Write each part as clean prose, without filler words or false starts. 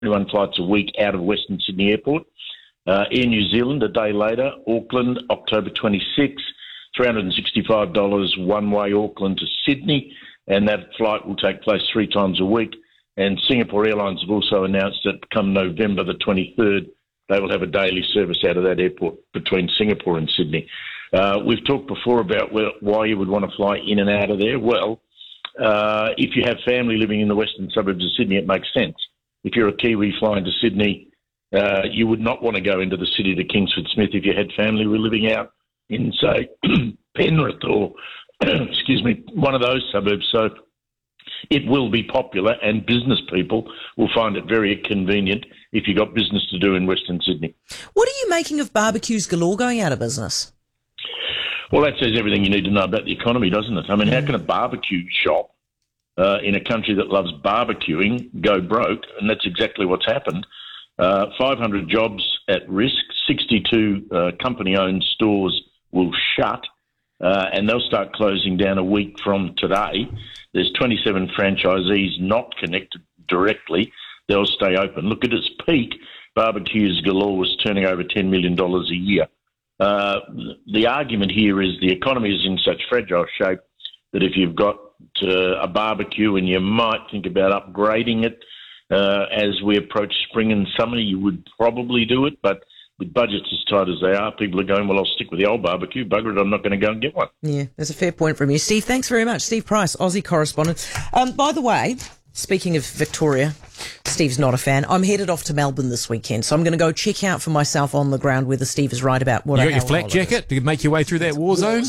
21 flights a week out of Western Sydney Airport. Air New Zealand, a day later, Auckland, October 26, $365 one-way Auckland to Sydney, and that flight will take place 3 times a week. And Singapore Airlines have also announced that come November the 23rd, they will have a daily service out of that airport between Singapore and Sydney. We've talked before about why you would want to fly in and out of there. Well, if you have family living in the western suburbs of Sydney, it makes sense. If you're a Kiwi flying to Sydney, you would not want to go into the city to Kingsford Smith if you had family were living out in, say, Penrith or, one of those suburbs. So it will be popular, and business people will find it very convenient if you've got business to do in Western Sydney. What are you making of Barbecues Galore going out of business? Well, that says everything you need to know about the economy, doesn't it? I mean, how can a barbecue shop in a country that loves barbecuing go broke? And that's exactly what's happened. 500 jobs at risk, 62 company-owned stores will shut, and they'll start closing down a week from today. There's 27 franchisees not connected directly. They'll stay open. Look, at its peak, Barbecues Galore was turning over $10 million a year. The argument here is the economy is in such fragile shape that if you've got a barbecue and you might think about upgrading it as we approach spring and summer, you would probably do it. But with budgets as tight as they are, people are going, well, I'll stick with the old barbecue. Bugger it, I'm not going to go and get one. Yeah, that's a fair point from you. Steve, thanks very much. Steve Price, Aussie correspondent. By the way, speaking of Victoria, Steve's not a fan. I'm headed off to Melbourne this weekend, so I'm going to go check out for myself on the ground whether Steve is right about what I You got your flak jacket to make your way through that war zone?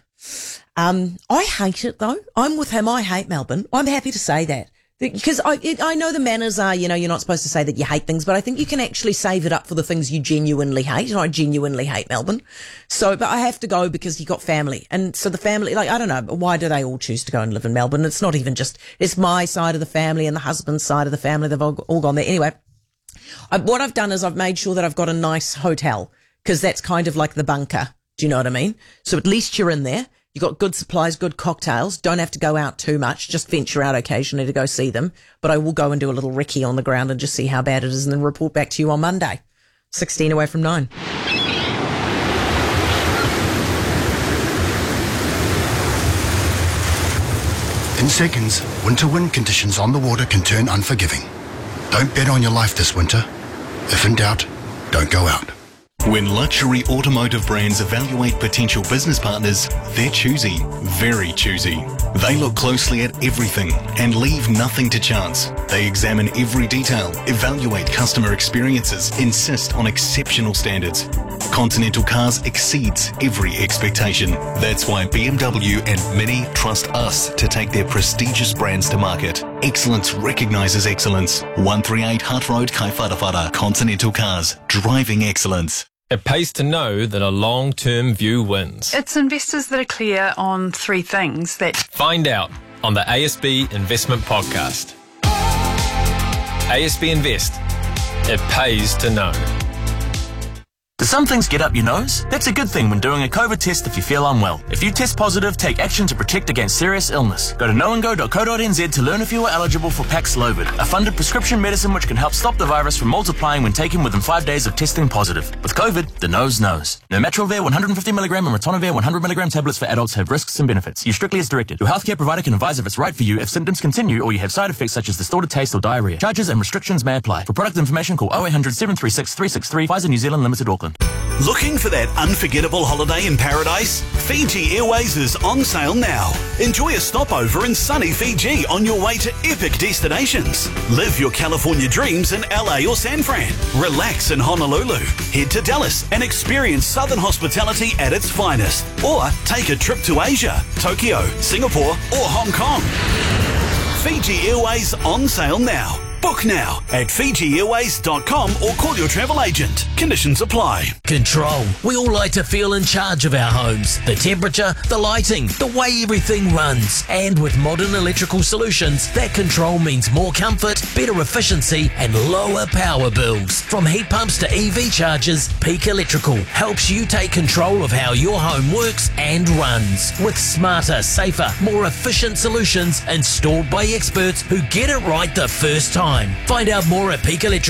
I hate it, though. I'm with him. I hate Melbourne. I'm happy to say that. Because I know the manners are, you're not supposed to say that you hate things, but I think you can actually save it up for the things you genuinely hate. And I genuinely hate Melbourne. So, but I have to go because you got family. And so the family, I don't know, why do they all choose to go and live in Melbourne? It's not even just, it's my side of the family and the husband's side of the family. They've all gone there. Anyway, what I've done is I've made sure that I've got a nice hotel because that's kind of like the bunker. Do you know what I mean? So at least you're in there. You got good supplies, good cocktails. Don't have to go out too much. Just venture out occasionally to go see them. But I will go and do a little recce on the ground and just see how bad it is and then report back to you on Monday. 16 away from 9. In seconds, winter wind conditions on the water can turn unforgiving. Don't bet on your life this winter. If in doubt, don't go out. When luxury automotive brands evaluate potential business partners, they're choosy, very choosy. They look closely at everything and leave nothing to chance. They examine every detail, evaluate customer experiences, insist on exceptional standards. Continental Cars exceeds every expectation. That's why BMW and Mini trust us to take their prestigious brands to market. Excellence recognises excellence. 138 Hart Road, Kaifara. Continental Cars, driving excellence. It pays to know that a long-term view wins. It's investors that are clear on 3 things that... Find out on the ASB Investment Podcast. ASB Invest. It pays to know. Do some things get up your nose? That's a good thing when doing a COVID test if you feel unwell. If you test positive, take action to protect against serious illness. Go to knowandgo.co.nz to learn if you are eligible for Paxlovid, a funded prescription medicine which can help stop the virus from multiplying when taken within 5 days of testing positive. With COVID, the nose knows. Nirmatrelvir 150mg and ritonavir 100mg tablets for adults have risks and benefits. Use strictly as directed. Your healthcare provider can advise if it's right for you if symptoms continue or you have side effects such as distorted taste or diarrhea. Charges and restrictions may apply. For product information, call 0800 736 363, Pfizer New Zealand Limited, Auckland. Looking for that unforgettable holiday in paradise? Fiji Airways is on sale now. Enjoy a stopover in sunny Fiji on your way to epic destinations. Live your California dreams in LA or San Fran. Relax in Honolulu. Head to Dallas and experience Southern hospitality at its finest. Or take a trip to Asia, Tokyo, Singapore or Hong Kong. Fiji Airways on sale now. Book now at FijiAirways.com or call your travel agent. Conditions apply. Control. We all like to feel in charge of our homes. The temperature, the lighting, the way everything runs. And with modern electrical solutions, that control means more comfort, better efficiency and lower power bills. From heat pumps to EV chargers, Peak Electrical helps you take control of how your home works and runs. With smarter, safer, more efficient solutions installed by experts who get it right the first time. time. Find out more at Peak Electrical.